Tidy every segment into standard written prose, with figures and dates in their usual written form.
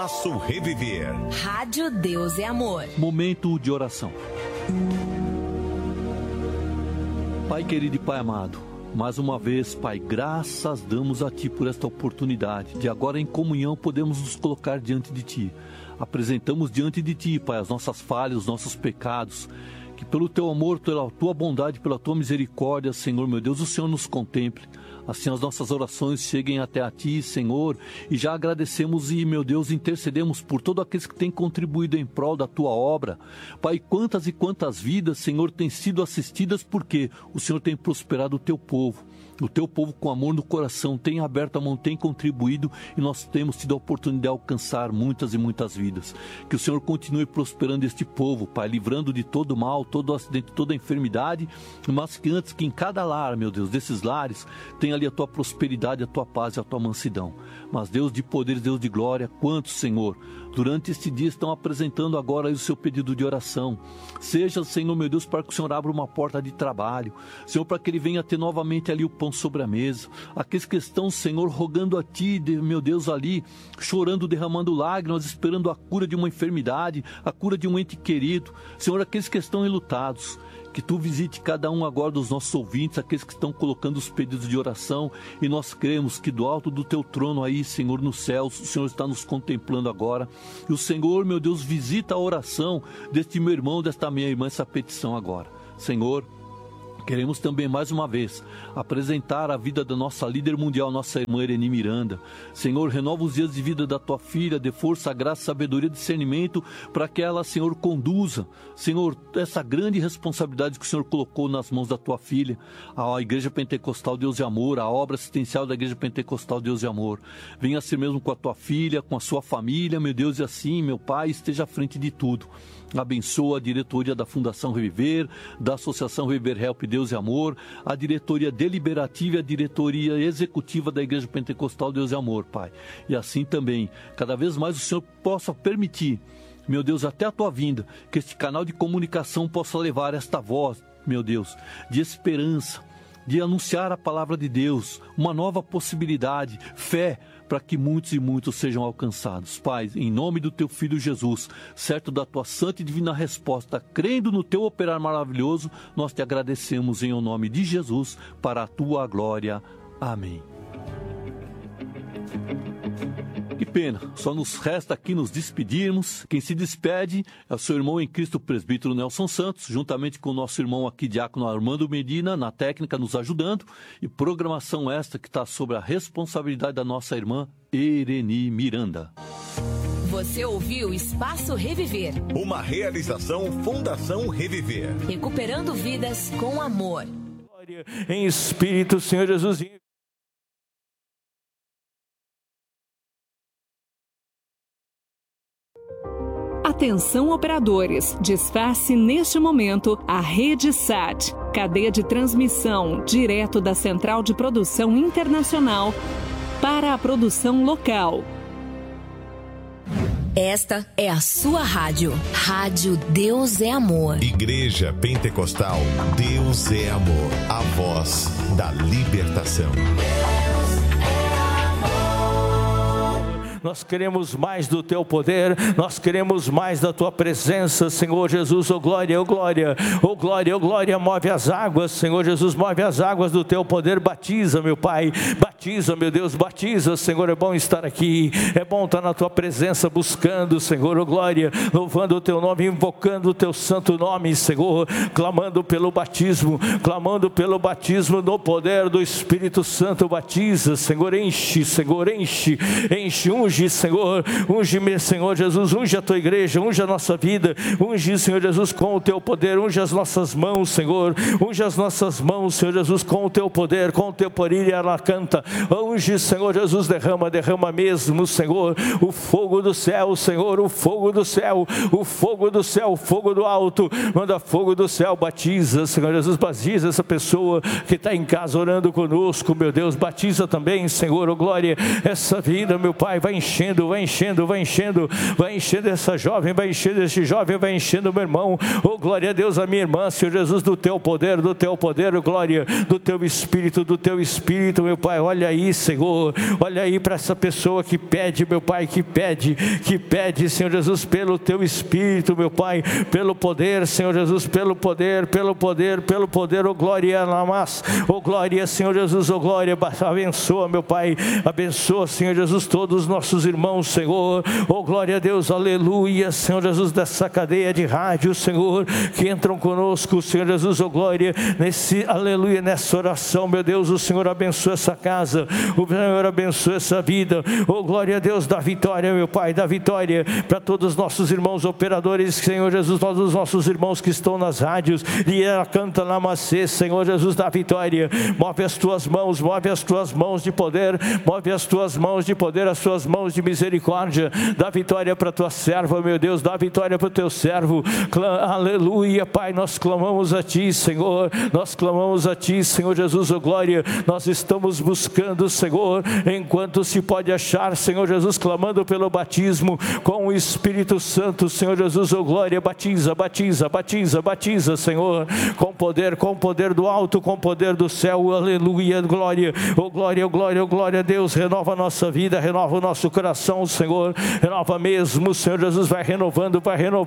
Espaço Reviver. Rádio Deus é Amor. Momento de oração. Pai querido e Pai amado, mais uma vez, Pai, graças damos a Ti por esta oportunidade de agora em comunhão podemos nos colocar diante de Ti. Apresentamos diante de Ti, Pai, as nossas falhas, os nossos pecados, que pelo Teu amor, pela Tua bondade, pela Tua misericórdia, Senhor meu Deus, o Senhor nos contemple. Assim as nossas orações cheguem até a Ti, Senhor, e já agradecemos e, meu Deus, intercedemos por todos aqueles que têm contribuído em prol da Tua obra. Pai, quantas e quantas vidas, Senhor, têm sido assistidas porque o Senhor tem prosperado o Teu povo. O Teu povo com amor no coração tem aberto a mão, tem contribuído e nós temos tido a oportunidade de alcançar muitas e muitas vidas. Que o Senhor continue prosperando este povo, Pai, livrando de todo mal, todo acidente, toda enfermidade, mas que antes que em cada lar, meu Deus, desses lares, tenha ali a Tua prosperidade, a Tua paz e a Tua mansidão. Mas Deus de poder, Deus de glória, quantos, Senhor, durante este dia estão apresentando agora o seu pedido de oração. Seja, Senhor, meu Deus, para que o Senhor abra uma porta de trabalho, Senhor, para que ele venha ter novamente ali o pão sobre a mesa. Aqueles que estão, Senhor, rogando a Ti, meu Deus, ali, chorando, derramando lágrimas, esperando a cura de uma enfermidade, a cura de um ente querido. Senhor, aqueles que estão enlutados, que Tu visite cada um agora dos nossos ouvintes, aqueles que estão colocando os pedidos de oração, e nós cremos que do alto do Teu trono aí, Senhor, nos céus, o Senhor está nos contemplando agora, e o Senhor, meu Deus, visita a oração deste meu irmão, desta minha irmã, essa petição agora. Senhor, queremos também mais uma vez apresentar a vida da nossa líder mundial, nossa irmã Ireni Miranda. Senhor, renova os dias de vida da Tua filha, dê força, graça, sabedoria, discernimento para que ela, Senhor, conduza, Senhor, essa grande responsabilidade que o Senhor colocou nas mãos da Tua filha, a Igreja Pentecostal Deus e Amor, a obra assistencial da Igreja Pentecostal Deus e Amor. Venha ser mesmo com a Tua filha, com a sua família, meu Deus, e assim, meu Pai, esteja à frente de tudo. Abençoa a diretoria da Fundação Reviver, da Associação Reviver Help Deus e Amor, a diretoria deliberativa e a diretoria executiva da Igreja Pentecostal Deus e Amor, Pai. E assim também, cada vez mais o Senhor possa permitir, meu Deus, até a Tua vinda, que este canal de comunicação possa levar esta voz, meu Deus, de esperança, de anunciar a palavra de Deus, uma nova possibilidade, fé, para que muitos e muitos sejam alcançados. Pai, em nome do Teu Filho Jesus, certo da Tua santa e divina resposta, crendo no Teu operar maravilhoso, nós Te agradecemos em o nome de Jesus, para a Tua glória. Amém. Que pena, só nos resta aqui nos despedirmos. Quem se despede é o seu irmão em Cristo, presbítero Nelson Santos, juntamente com o nosso irmão aqui, diácono Armando Medina, na técnica, nos ajudando. E programação esta que está sobre a responsabilidade da nossa irmã Ireni Miranda. Você ouviu Espaço Reviver. Uma realização Fundação Reviver. Recuperando vidas com amor. Glória em Espírito, Senhor Jesus. Atenção operadores, desface neste momento a Rede SAT, cadeia de transmissão direto da Central de Produção Internacional para a produção local. Esta é a sua rádio. Rádio Deus é Amor. Igreja Pentecostal Deus é Amor. A voz da libertação. Nós queremos mais do Teu poder, nós queremos mais da Tua presença, Senhor Jesus. Oh glória, oh glória, oh glória, oh glória. Move as águas, Senhor Jesus, move as águas do Teu poder. Batiza, meu Pai, batiza, meu Deus, batiza, Senhor. É bom estar aqui, é bom estar na Tua presença, buscando, Senhor, oh glória, louvando o Teu nome, invocando o Teu santo nome, Senhor, clamando pelo batismo no poder do Espírito Santo. Batiza, Senhor, enche, Senhor, enche, unge, Senhor, unge-me, Senhor Jesus, unge a Tua igreja, unge a nossa vida, unge, Senhor Jesus, com o Teu poder, unge as nossas mãos, Senhor, unge as nossas mãos, Senhor Jesus, com o Teu poder, com o Teu poder, e ela canta, unge, Senhor Jesus, derrama mesmo, Senhor, o fogo do céu, Senhor, o fogo do céu, o fogo do céu, o fogo do alto, manda fogo do céu, batiza, Senhor Jesus, batiza essa pessoa que está em casa orando conosco, meu Deus, batiza também, Senhor, oh glória, essa vida, meu Pai, vai enchendo, vai enchendo, vai enchendo, vai enchendo essa jovem, vai enchendo esse jovem, vai enchendo meu irmão. Oh, glória a Deus, a minha irmã, Senhor Jesus, do teu poder, glória, do teu Espírito, meu Pai. Olha aí, Senhor, olha aí para essa pessoa que pede, meu Pai, que pede, Senhor Jesus, pelo teu Espírito, meu Pai, pelo poder, Senhor Jesus, pelo poder, oh glória, oh glória, Senhor Jesus, oh glória, abençoa, meu Pai, abençoa, Senhor Jesus, todos os nossos irmãos, Senhor, oh glória a Deus, aleluia, Senhor Jesus, dessa cadeia de rádio, Senhor, que entram conosco, Senhor Jesus, oh glória, aleluia, nessa oração, meu Deus, o Senhor abençoa essa casa, o Senhor abençoa essa vida, oh glória a Deus, dá vitória, meu Pai, dá vitória para todos os nossos irmãos operadores, Senhor Jesus, todos os nossos irmãos que estão nas rádios, e ela canta na macê, Senhor Jesus, dá vitória, move as tuas mãos de poder, move as tuas mãos de poder, as tuas mãos de misericórdia, dá vitória para a tua serva, meu Deus, dá vitória para o teu servo, aleluia, Pai, nós clamamos a Ti, Senhor, nós clamamos a Ti, Senhor Jesus, oh glória, nós estamos buscando, Senhor, enquanto se pode achar, Senhor Jesus, clamando pelo batismo com o Espírito Santo, Senhor Jesus, oh glória, batiza, Senhor, com poder do alto, com poder do céu, aleluia, glória, oh glória, oh glória, oh glória a Deus, renova a nossa vida, renova o nosso coração, Senhor, renova mesmo, Senhor Jesus, vai renovando,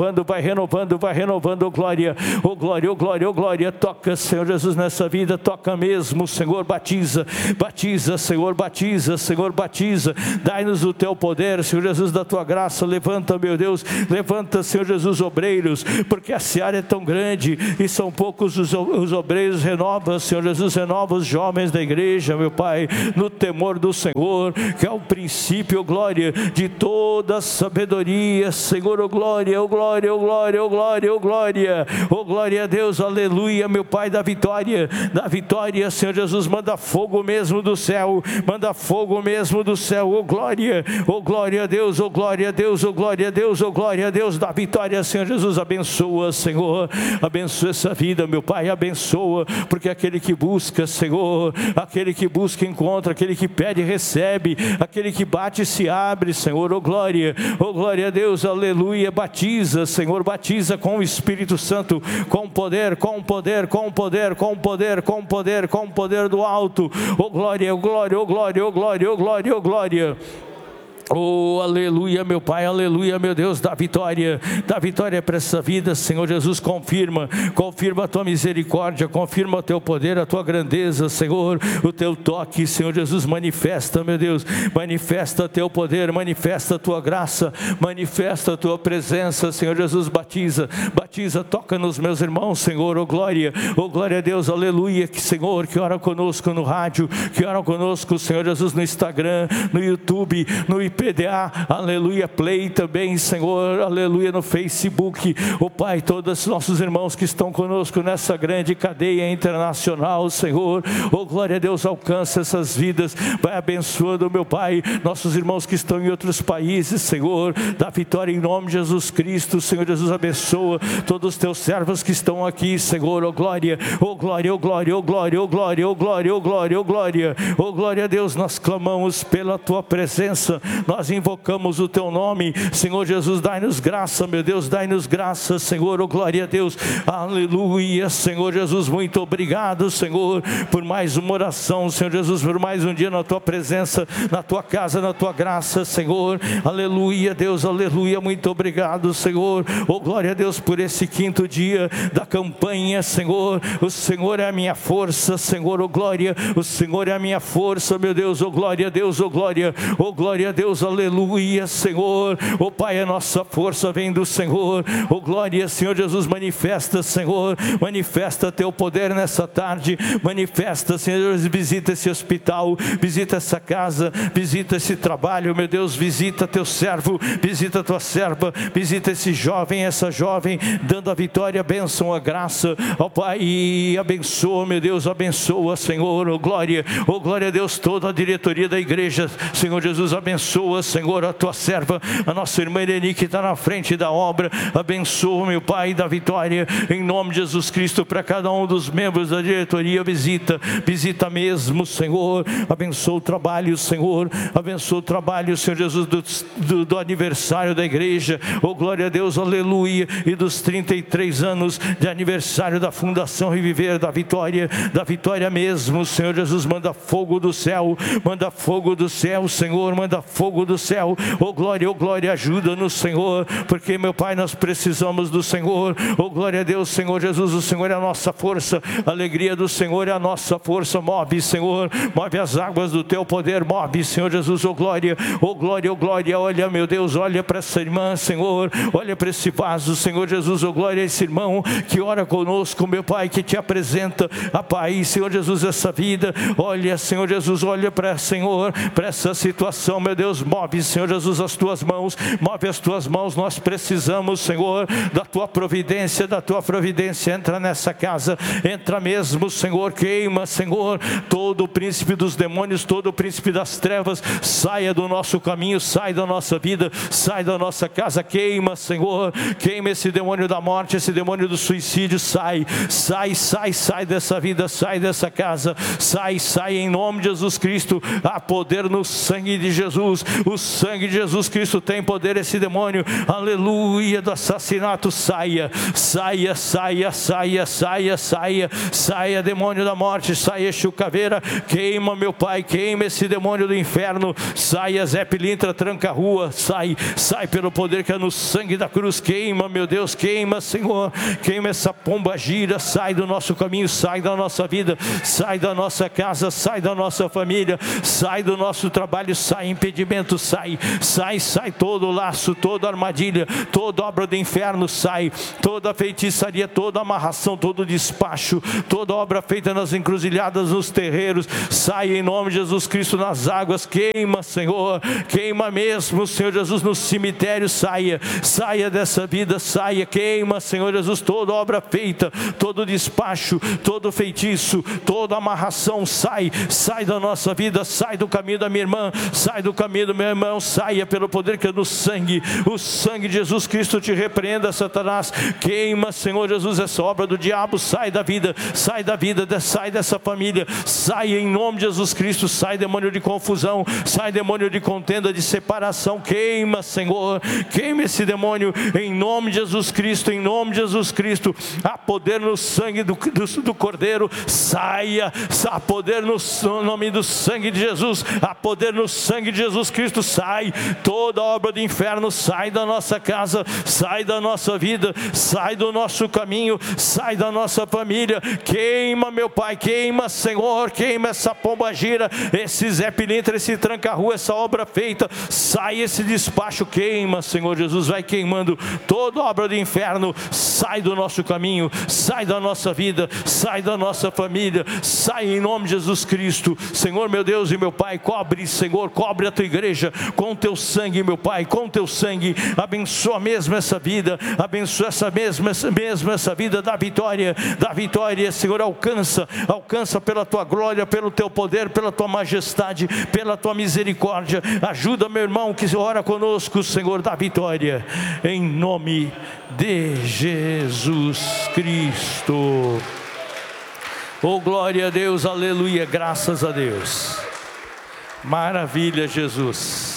oh glória, oh glória, oh glória, oh glória, toca, Senhor Jesus, nessa vida, toca mesmo, Senhor, batiza, Senhor, batiza, dai-nos o teu poder, Senhor Jesus, da tua graça, levanta, meu Deus, levanta, Senhor Jesus, obreiros, porque a seara é tão grande e são poucos os obreiros, renova, Senhor Jesus, renova os jovens da igreja, meu Pai, no temor do Senhor, que é o princípio, oh glória, de toda a sabedoria, Senhor, oh glória, oh glória, oh glória, oh glória, oh glória, oh glória a Deus, aleluia, meu Pai, da vitória, Senhor Jesus, manda fogo mesmo do céu, oh glória a Deus, oh glória a Deus, oh glória a Deus, oh glória a Deus, da vitória, Senhor Jesus, abençoa, Senhor, abençoa essa vida, meu Pai, abençoa, porque aquele que busca, Senhor, aquele que busca encontra, aquele que pede recebe, aquele que bate se abre, Senhor, oh glória a Deus, aleluia, batiza, Senhor, batiza com o Espírito Santo, com poder do alto, oh glória, oh glória, oh glória, oh glória, oh glória, oh glória. Oh, aleluia, meu Pai, aleluia, meu Deus, dá vitória para essa vida, Senhor Jesus, confirma a tua misericórdia, confirma o teu poder, a tua grandeza, Senhor, o teu toque, Senhor Jesus, manifesta, meu Deus, manifesta teu poder, manifesta a tua graça, manifesta a tua presença, Senhor Jesus, batiza, toca nos meus irmãos, Senhor, oh glória a Deus, aleluia, que Senhor, que ora conosco no rádio, que ora conosco, Senhor Jesus, no Instagram, no YouTube, no IPDA, aleluia, Play também, Senhor, aleluia, no Facebook, oh Pai, todos os nossos irmãos que estão conosco nessa grande cadeia internacional, Senhor, oh glória a Deus, alcança essas vidas, vai abençoando, meu Pai, nossos irmãos que estão em outros países, Senhor, dá vitória em nome de Jesus Cristo, Senhor Jesus, abençoa todos os teus servos que estão aqui, Senhor, oh glória, oh glória, oh glória, oh glória, oh glória, oh glória, oh glória, oh glória, oh glória a Deus, nós clamamos pela tua presença, nós invocamos o teu nome, Senhor Jesus, dai-nos graça, meu Deus, dai-nos graça, Senhor, oh glória a Deus, aleluia, Senhor Jesus, muito obrigado, Senhor, por mais uma oração, Senhor Jesus, por mais um dia na tua presença, na tua casa, na tua graça, Senhor, aleluia, Deus, aleluia, muito obrigado, Senhor, oh glória a Deus, por esse quinto dia da campanha, Senhor, o Senhor é a minha força, Senhor, oh glória, o Senhor é a minha força, meu Deus, oh glória a Deus, oh glória a Deus, aleluia, Senhor, oh Pai, a nossa força vem do Senhor, oh glória, Senhor Jesus, manifesta, Senhor, manifesta teu poder nessa tarde, manifesta, Senhor, visita esse hospital, visita essa casa, visita esse trabalho, meu Deus, visita teu servo, visita tua serva, visita esse jovem, essa jovem, dando a vitória, a bênção, a graça, ó Pai, e abençoa, meu Deus, abençoa, Senhor, oh glória a Deus, toda a diretoria da igreja, Senhor Jesus, abençoa, abençoa, Senhor, a tua serva, a nossa irmã Irene, que está na frente da obra. Abençoa, meu Pai, da Vitória, em nome de Jesus Cristo, para cada um dos membros da diretoria. Visita mesmo, Senhor. Abençoa o trabalho, Senhor. Abençoa o trabalho, Senhor Jesus, do aniversário da igreja. Oh, glória a Deus, aleluia. E dos 33 anos de aniversário da Fundação Reviver da Vitória mesmo, Senhor Jesus. Manda fogo do céu, Senhor, manda fogo do céu. Oh glória, ajuda-nos, Senhor, porque, meu Pai, nós precisamos do Senhor. Oh glória a Deus, Senhor Jesus, o Senhor é a nossa força, a alegria do Senhor é a nossa força. Move, Senhor, move as águas do teu poder, move, Senhor Jesus. Oh glória, olha, meu Deus, olha para essa irmã, Senhor, olha para esse vaso, Senhor Jesus. Oh glória a esse irmão que ora conosco, meu Pai, que te apresenta a Pai, Senhor Jesus, essa vida. Olha, Senhor Jesus, olha para, Senhor, para essa situação, meu Deus. Move, Senhor Jesus, as tuas mãos, move as tuas mãos. Nós precisamos, Senhor, da tua providência, entra nessa casa, entra mesmo, Senhor. Queima, Senhor, todo o príncipe dos demônios, todo o príncipe das trevas, saia do nosso caminho, sai da nossa vida, sai da nossa casa. Queima, Senhor, queima esse demônio da morte, esse demônio do suicídio. Sai dessa vida, sai dessa casa, sai em nome de Jesus Cristo. Há poder no sangue de Jesus, o sangue de Jesus Cristo tem poder. Esse demônio, aleluia, do assassinato, saia, demônio da morte, saia, chucaveira, queima, meu Pai, queima esse demônio do inferno, saia, Zé Pilintra, tranca a rua, sai pelo poder que é no sangue da cruz. Queima, meu Deus, queima, Senhor, queima essa pomba gira, sai do nosso caminho, sai da nossa vida, sai da nossa casa, sai da nossa família, sai do nosso trabalho, sai impedimento, sai todo laço, toda armadilha, toda obra do inferno, sai toda feitiçaria, toda amarração, todo despacho, toda obra feita nas encruzilhadas, nos terreiros, sai em nome de Jesus Cristo nas águas. Queima, Senhor, queima mesmo, Senhor Jesus, no cemitério, saia dessa vida, queima, Senhor Jesus, toda obra feita, todo despacho, todo feitiço, toda amarração, sai da nossa vida, sai do caminho da minha irmã, sai do caminho do meu irmão, saia pelo poder que é no sangue, o sangue de Jesus Cristo. Te repreenda, Satanás. Queima, Senhor Jesus, essa obra do diabo, sai da vida, sai dessa família, sai em nome de Jesus Cristo. Sai demônio de confusão, sai demônio de contenda, de separação. Queima, Senhor, queima esse demônio em nome de Jesus Cristo, em nome de Jesus Cristo. Há poder no sangue do Cordeiro, saia, há poder no nome do sangue de Jesus, há poder no sangue de Jesus Cristo. Sai toda obra do inferno, sai da nossa casa, sai da nossa vida, sai do nosso caminho, sai da nossa família. Queima, meu Pai, queima, Senhor, queima essa pomba gira, esse Zé Pilintra, esse tranca-rua, essa obra feita, sai esse despacho. Queima, Senhor Jesus, vai queimando toda obra do inferno, sai do nosso caminho, sai da nossa vida, sai da nossa família, sai em nome de Jesus Cristo. Senhor, meu Deus e meu Pai, cobre, Senhor, cobre a tua igreja com teu sangue, meu Pai, com teu sangue. Abençoa mesmo essa vida, abençoa essa vida da Vitória, Senhor. Alcança pela tua glória, pelo teu poder, pela tua majestade, pela tua misericórdia. Ajuda meu irmão que ora conosco, Senhor, da Vitória, em nome de Jesus Cristo. Oh glória a Deus, aleluia, graças a Deus. Maravilha, Jesus.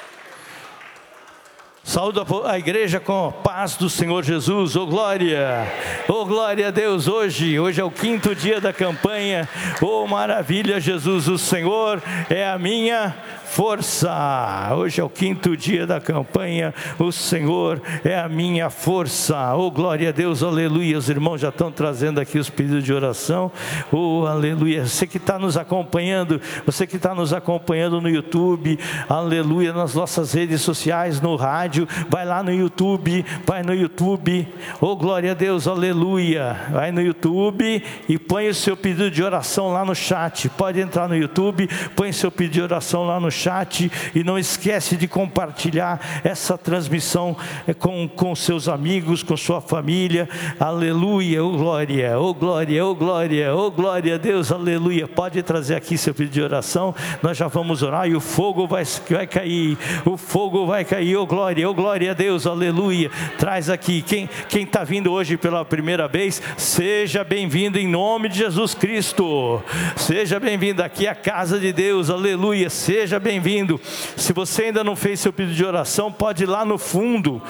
Saúde a igreja com a paz do Senhor Jesus. Oh glória a Deus. Hoje é o 5º dia da campanha. Oh maravilha, Jesus, o Senhor é a minha força. Hoje é o 5º dia da campanha, o Senhor é a minha força. Oh glória a Deus, aleluia. Os irmãos já estão trazendo aqui os pedidos de oração. Oh aleluia. Você que está nos acompanhando, no YouTube, aleluia, nas nossas redes sociais, no rádio, rádio, vai lá no YouTube, oh glória a Deus, aleluia, vai no YouTube e põe o seu pedido de oração lá no chat, pode entrar no YouTube, põe seu pedido de oração lá no chat, e não esquece de compartilhar essa transmissão com seus amigos, com sua família, aleluia, oh glória, oh glória, oh glória, oh glória a Deus, aleluia. Pode trazer aqui seu pedido de oração, nós já vamos orar e o fogo vai cair, o fogo vai cair, oh glória a Deus, aleluia. Traz aqui, quem está vindo hoje pela primeira vez, seja bem-vindo em nome de Jesus Cristo, seja bem-vindo aqui à casa de Deus, aleluia, seja bem-vindo. Se você ainda não fez seu pedido de oração, pode ir lá no fundo,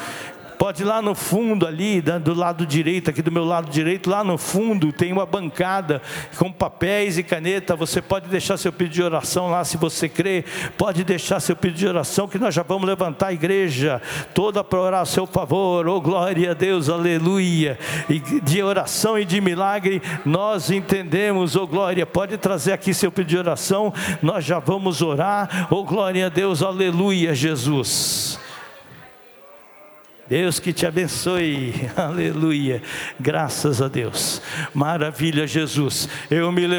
ali, do lado direito, aqui do meu lado direito, lá no fundo tem uma bancada com papéis e caneta, você pode deixar seu pedido de oração lá, se você crê, pode deixar seu pedido de oração, que nós já vamos levantar a igreja toda para orar a seu favor, oh glória a Deus, aleluia, e de oração e de milagre, nós entendemos, oh glória, pode trazer aqui seu pedido de oração, nós já vamos orar, oh glória a Deus, aleluia, Jesus. Deus que te abençoe, aleluia, graças a Deus, maravilha Jesus, eu me levanto.